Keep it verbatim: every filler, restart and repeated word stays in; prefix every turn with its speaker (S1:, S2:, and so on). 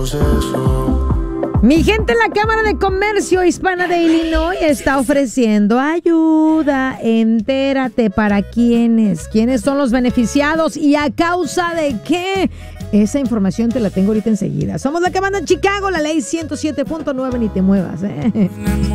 S1: Mi gente en la Cámara de Comercio Hispana de Illinois está ofreciendo ayuda. Entérate para quiénes, quiénes son los beneficiados y a causa de qué. Esa información te la tengo ahorita enseguida. Somos la que manda en Chicago, la ley ciento siete punto nueve, ni te muevas, ¿eh?